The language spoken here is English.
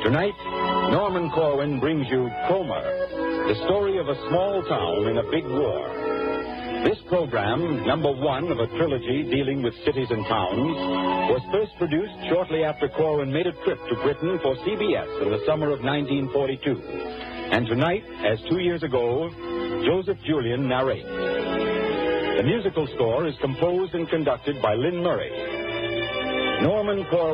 Tonight, Norman Corwin brings you Cromer, the story of a small town in a big war. This program, number one of a trilogy dealing with cities and towns, was first produced shortly after Corwin made a trip to Britain for CBS in the summer of 1942. And tonight, as 2 years ago, Joseph Julian narrates. The musical score is composed and conducted by Lynn Murray. Norman Corwin